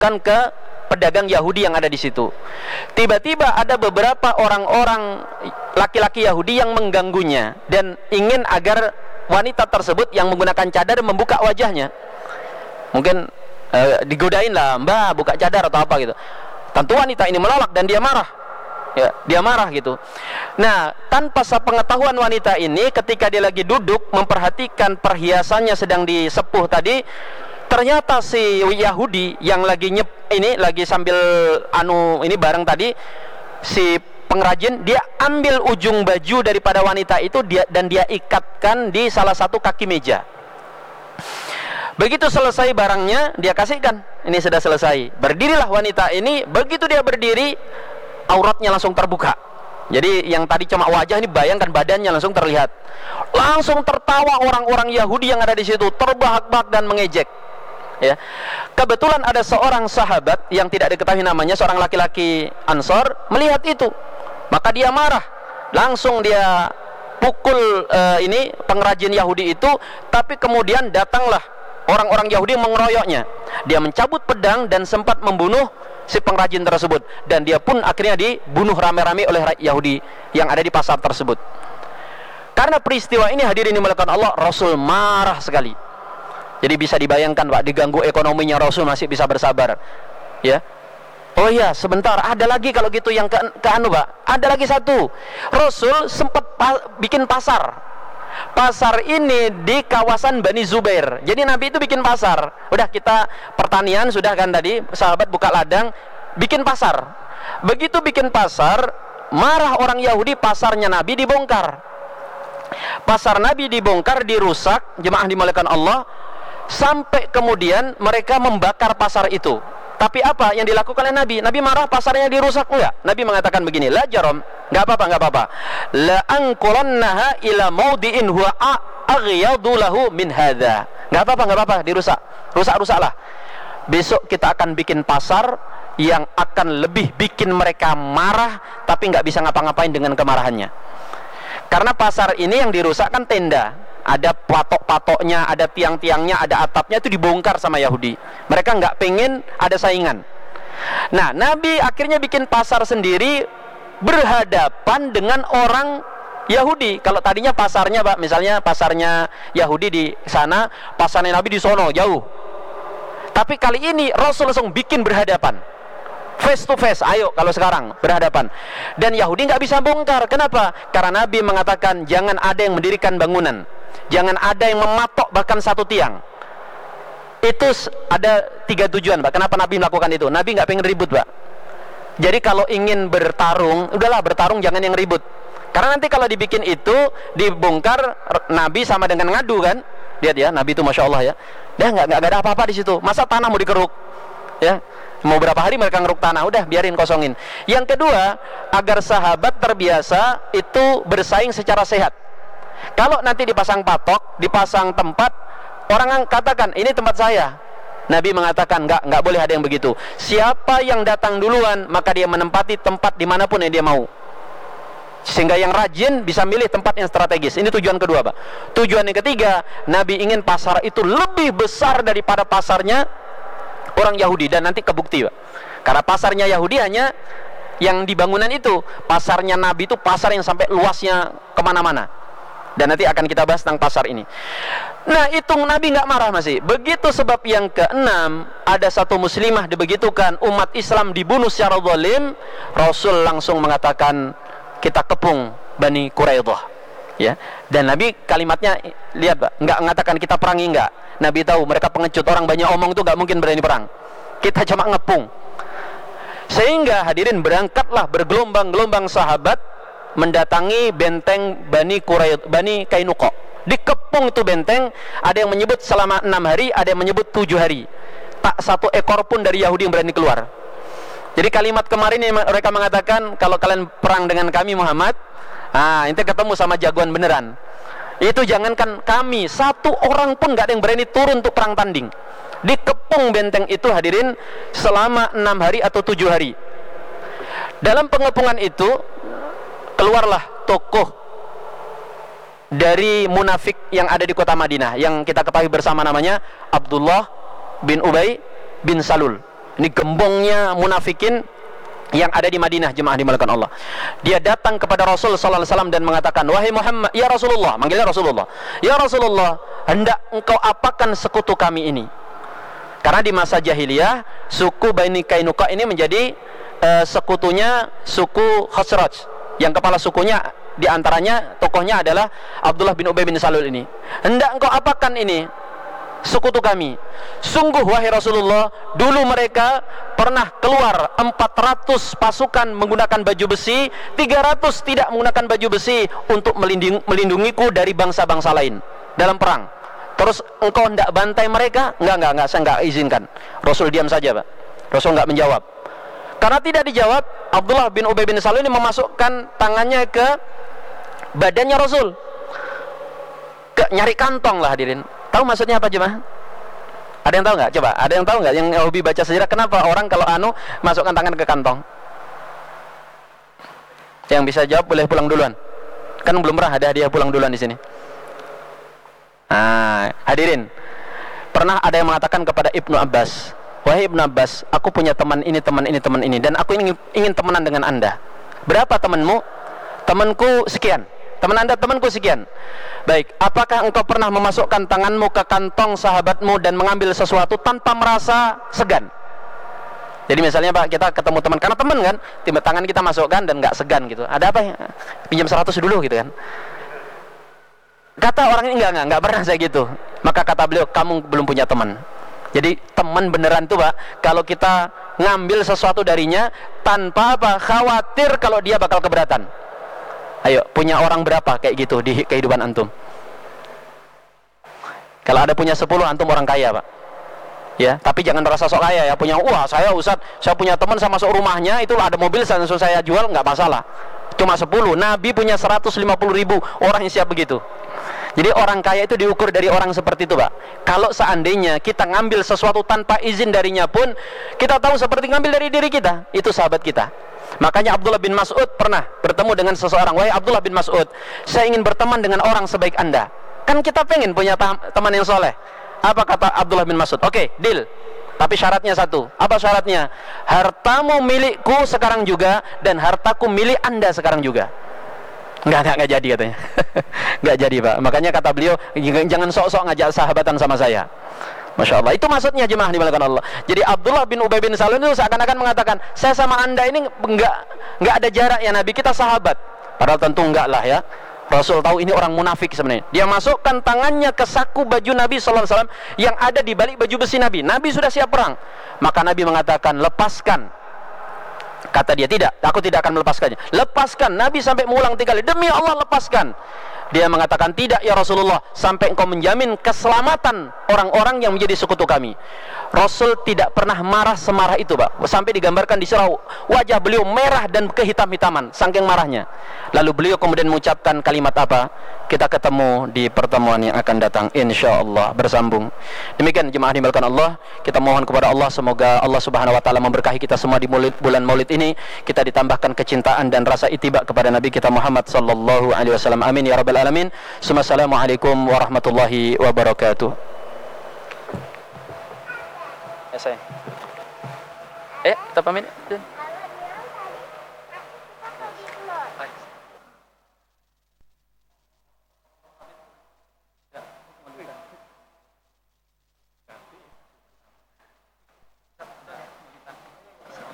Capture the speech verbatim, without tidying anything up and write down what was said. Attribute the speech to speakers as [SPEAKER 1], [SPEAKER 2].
[SPEAKER 1] menunjukkan ke pedagang Yahudi yang ada di situ. Tiba-tiba ada beberapa orang-orang laki-laki Yahudi yang mengganggunya dan ingin agar wanita tersebut yang menggunakan cadar membuka wajahnya. Mungkin eh, digodain lah, "Mbak, buka cadar," atau apa gitu. Tentu wanita ini menolak dan dia marah. Ya, dia marah gitu. Nah, tanpa sepengetahuan wanita ini, ketika dia lagi duduk memperhatikan perhiasannya sedang disepuh tadi, ternyata si Yahudi yang lagi nyep ini lagi sambil anu ini bareng tadi, si pengrajin, dia ambil ujung baju daripada wanita itu dia, dan dia ikatkan di salah satu kaki meja. Begitu selesai barangnya, dia kasihkan. Ini sudah selesai. Berdirilah wanita ini. Begitu dia berdiri, auratnya langsung terbuka. Jadi yang tadi cuma wajah, ini bayangkan badannya langsung terlihat. Langsung tertawa orang-orang Yahudi yang ada di situ, terbahak-bahak dan mengejek. Ya. Kebetulan ada seorang sahabat yang tidak diketahui namanya, seorang laki-laki Ansor, melihat itu. Maka dia marah. Langsung dia pukul uh, ini pengrajin Yahudi itu, tapi kemudian datanglah orang-orang Yahudi mengeroyoknya. Dia mencabut pedang dan sempat membunuh si pengrajin tersebut, dan dia pun akhirnya dibunuh rame-rame oleh rakyat Yahudi yang ada di pasar tersebut. Karena peristiwa ini, hadirin dimulakan Allah, Rasul marah sekali. Jadi bisa dibayangkan, Pak, diganggu ekonominya Rasul masih bisa bersabar. Ya. Oh iya, sebentar, ada lagi kalau gitu yang ke, ke anu, Pak. Ada lagi satu. Rasul sempat pa, bikin pasar. Pasar ini di kawasan Bani Zubair. Jadi Nabi itu bikin pasar. Udah, kita pertanian sudah kan tadi, sahabat buka ladang, bikin pasar. Begitu bikin pasar, marah orang Yahudi, pasarnya Nabi dibongkar. Pasar Nabi dibongkar, dirusak, jemaah dimuliakan Allah, sampai kemudian mereka membakar pasar itu. Tapi apa yang dilakukan oleh Nabi? Nabi marah pasarnya dirusak, enggak? Nabi mengatakan begini, la jarom, enggak apa-apa, enggak apa-apa. La anqulannaha ila maudi'in huwa aghyadu lahu min hadza. Enggak apa-apa, enggak apa-apa, dirusak. Rusak-rusaklah. Besok kita akan bikin pasar yang akan lebih bikin mereka marah, tapi enggak bisa ngapa-ngapain dengan kemarahannya. Karena pasar ini yang dirusak kan tenda, ada patok-patoknya, ada tiang-tiangnya, ada atapnya, itu dibongkar sama Yahudi. Mereka nggak pengen ada saingan. Nah, Nabi akhirnya bikin pasar sendiri berhadapan dengan orang Yahudi. Kalau tadinya pasarnya, Pak, misalnya pasarnya Yahudi di sana, pasarnya Nabi di sono, jauh. Tapi kali ini Rasul langsung bikin berhadapan, face to face. Ayo kalau sekarang berhadapan. Dan Yahudi nggak bisa bongkar. Kenapa? Karena Nabi mengatakan jangan ada yang mendirikan bangunan, jangan ada yang mematok bahkan satu tiang. Itu ada tiga tujuan, Pak. Kenapa Nabi melakukan itu? Nabi nggak pengen ribut, Pak. Jadi kalau ingin bertarung, udahlah bertarung, jangan yang ribut. Karena nanti kalau dibikin itu, dibongkar, Nabi sama dengan ngadu kan? Lihat ya, Nabi itu masya Allah ya. Dah nggak nggak ada apa-apa di situ. Masa tanah mau dikeruk? Ya. Mau berapa hari mereka ngeruk tanah, udah biarin kosongin. Yang kedua, agar sahabat terbiasa itu bersaing secara sehat. Kalau nanti dipasang patok, dipasang tempat, orang katakan ini tempat saya. Nabi mengatakan enggak, enggak boleh ada yang begitu. Siapa yang datang duluan, maka dia menempati tempat dimanapun yang dia mau. Sehingga yang rajin bisa milih tempat yang strategis. Ini tujuan kedua, Pak. Tujuan yang ketiga, Nabi ingin pasar itu lebih besar daripada pasarnya orang Yahudi, dan nanti kebukti, Pak. Karena pasarnya Yahudi hanya yang di bangunan itu, pasarnya Nabi itu pasar yang sampai luasnya kemana-mana. Dan nanti akan kita bahas tentang pasar ini. Nah, itu Nabi nggak marah masih. Begitu sebab yang keenam, ada satu muslimah dibegitukan, umat Islam dibunuh secara zalim, Rasul langsung mengatakan kita kepung Bani Quraidah. Ya. Dan Nabi kalimatnya, lihat, Pak, nggak mengatakan kita perangi, enggak. Nabi tahu mereka pengecut, orang banyak omong itu nggak mungkin berani perang. Kita cuma ngepung. Sehingga hadirin, berangkatlah bergelombang-gelombang sahabat mendatangi benteng Bani Quraidah, Bani Kainuqa. Dikepung itu benteng, ada yang menyebut selama enam hari, ada yang menyebut tujuh hari. Tak satu ekor pun dari Yahudi yang berani keluar. Jadi kalimat kemarin yang mereka mengatakan, kalau kalian perang dengan kami Muhammad, ah, ente ketemu sama jagoan beneran. Itu jangankan kami, satu orang pun gak ada yang berani turun untuk perang tanding. Dikepung benteng itu, hadirin, selama enam hari atau tujuh hari. Dalam pengepungan itu, keluarlah tokoh dari munafik yang ada di kota Madinah, yang kita ketahui bersama namanya Abdullah bin Ubay bin Salul. Ini gembongnya munafikin yang ada di Madinah, jemaah dimulakan Allah. Dia datang kepada Rasul sallallahu alaihi wasallam dan mengatakan, "Wahai Muhammad, ya Rasulullah," manggilnya Rasulullah. "Ya Rasulullah, hendak engkau apakan sekutu kami ini?" Karena di masa jahiliyah, suku Bani Kainuqa ini menjadi uh, sekutunya suku Khazraj. Yang kepala sukunya diantaranya tokohnya adalah Abdullah bin Ubay bin Salul ini. "Hendak engkau apakan ini sekutu kami?" Sungguh wahai Rasulullah, dulu mereka pernah keluar empat ratus pasukan menggunakan baju besi, tiga ratus tidak menggunakan baju besi untuk melindungi, melindungiku dari bangsa-bangsa lain dalam perang. Terus engkau hendak bantai mereka? Enggak, enggak, enggak, saya enggak izinkan. Rasul diam saja, Pak. Rasul enggak menjawab. Karena tidak dijawab, Abdullah bin Ubay bin Salul ini memasukkan tangannya ke badannya Rasul, ke, nyari kantong lah hadirin. Tahu maksudnya apa jemaah? Ada yang tahu nggak? Coba, ada yang tahu nggak? Yang hobi baca sejarah, kenapa orang kalau anu masukkan tangan ke kantong? Yang bisa jawab boleh pulang duluan. Kan belum pernah ada hadiah pulang duluan di sini. Nah, hadirin, pernah ada yang mengatakan kepada Ibnu Abbas, "Wahai Ibnu Abbas, aku punya teman ini, teman ini, teman ini, dan aku ingin, ingin temenan dengan anda. Berapa temanmu?" "Temanku sekian." "Teman anda?" "Temanku sekian." "Baik, apakah engkau pernah memasukkan tanganmu ke kantong sahabatmu dan mengambil sesuatu tanpa merasa segan?" Jadi misalnya Pak, kita ketemu teman, karena teman kan, tiba tangan kita masukkan dan nggak segan gitu. "Ada apa ya? Pinjam seratus dulu," gitu kan. Kata orang ini, enggak, enggak, enggak pernah saya gitu. Maka kata beliau, "Kamu belum punya teman." Jadi teman beneran tuh Pak, kalau kita ngambil sesuatu darinya tanpa apa, khawatir kalau dia bakal keberatan. Ayo, punya orang berapa kayak gitu di kehidupan antum? Kalau ada punya sepuluh, antum orang kaya Pak. Ya, tapi jangan merasa sok kaya ya, punya, wah saya Ustaz, saya punya teman, saya masuk rumahnya, itulah ada mobil, langsung saya jual, nggak masalah. Cuma sepuluh, Nabi punya seratus lima puluh ribu orang yang siap begitu. Jadi orang kaya itu diukur dari orang seperti itu Pak. Kalau seandainya kita ngambil sesuatu tanpa izin darinya pun, kita tahu seperti ngambil dari diri kita, itu sahabat kita. Makanya Abdullah bin Mas'ud pernah bertemu dengan seseorang, "Wahai Abdullah bin Mas'ud, saya ingin berteman dengan orang sebaik anda." Kan kita pengen punya teman yang soleh. Apa kata Abdullah bin Mas'ud? "Oke, deal. Tapi syaratnya satu." "Apa syaratnya?" "Hartamu milikku sekarang juga, dan hartaku milik anda sekarang juga." Enggak, enggak, enggak jadi katanya. Enggak jadi Pak. Makanya kata beliau, jangan sok-sok ngajak sahabatan sama saya. Masya Allah, itu maksudnya jemaah dimulakan Allah. Jadi Abdullah bin Ubay bin Salul itu seakan-akan mengatakan, "Saya sama anda ini enggak, enggak ada jarak ya Nabi, kita sahabat." Padahal tentu enggak lah ya. Rasul tahu ini orang munafik sebenarnya. Dia masukkan tangannya ke saku baju Nabi sallallahu alaihi wasallam yang ada di balik baju besi Nabi. Nabi sudah siap perang. Maka Nabi mengatakan, "Lepaskan." Kata dia, "Tidak, aku tidak akan melepaskannya." "Lepaskan." Nabi sampai mengulang tiga kali, "Demi Allah lepaskan." Dia mengatakan, "Tidak ya Rasulullah, sampai engkau menjamin keselamatan orang-orang yang menjadi sekutu kami." Rasul tidak pernah marah semarah itu Pak. Sampai digambarkan di surah, wajah beliau merah dan kehitam-hitaman saking marahnya. Lalu beliau kemudian mengucapkan kalimat apa? Kita ketemu di pertemuan yang akan datang insyaallah, bersambung. Demikian jemaah dimulakan Allah, kita mohon kepada Allah semoga Allah Subhanahu wa taala memberkahi kita semua di bulan Maulid ini. Kita ditambahkan kecintaan dan rasa ittiba kepada Nabi kita Muhammad sallallahu alaihi wasallam. Amin ya rabbal alamin. Assalamualaikum warahmatullahi wabarakatuh. Ya saya. Eh, kita pamit.